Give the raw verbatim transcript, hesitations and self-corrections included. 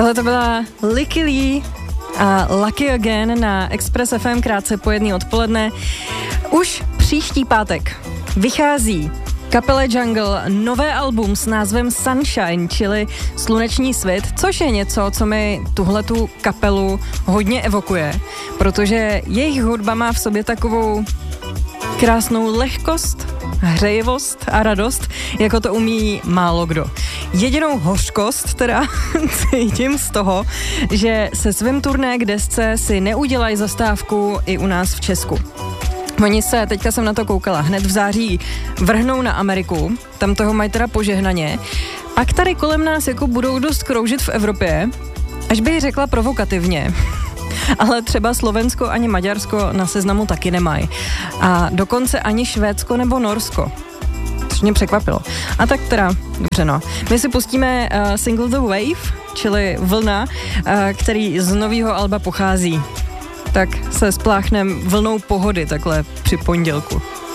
Tohle to byla Licky Lee a Lucky Again na Express F M krátce po jedný odpoledne. Už příští pátek vychází kapele Jungle nové album s názvem Sunshine, čili Sluneční svit, což je něco, co mi tuhletu kapelu hodně evokuje, protože jejich hudba má v sobě takovou krásnou lehkost, hřejivost a radost, jako to umí málo kdo. Jedinou hořkost teda cítím z toho, že se svým turné k desce si neudělají zastávku i u nás v Česku. Oni se, teďka jsem na to koukala, hned v září vrhnou na Ameriku, tam toho mají teda požehnaně, pak tady kolem nás jako budou dost kroužit v Evropě, až bych řekla provokativně. Ale třeba Slovensko ani Maďarsko na seznamu taky nemají. A dokonce ani Švédsko nebo Norsko. Což mě překvapilo. A tak teda, dobře no. My si pustíme uh, single The Wave, čili Vlna, uh, který z nového alba pochází. Tak se spláchnem vlnou pohody takhle při pondělku.